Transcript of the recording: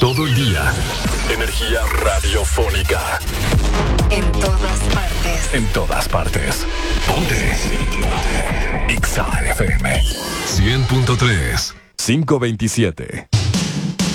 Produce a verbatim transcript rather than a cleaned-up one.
Todo el día. Energía radiofónica. En todas partes. En todas partes. Ponte. Ponte. X A F M. cien punto tres. quinientos veintisiete.